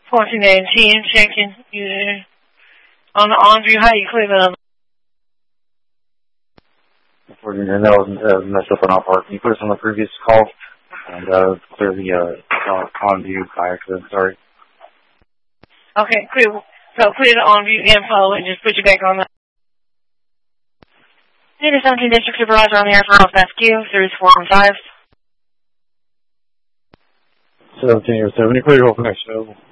1419, checking user on the on-view. How you clear that? That was messed up on our part. Can you put us on the previous call and clear the on-view by accident? Sorry. Okay, clear. So clear the on-view info and just put you back on the. Unit 17 District Supervisor on the air for South Q, 3415. 17 or 70, clear your connection.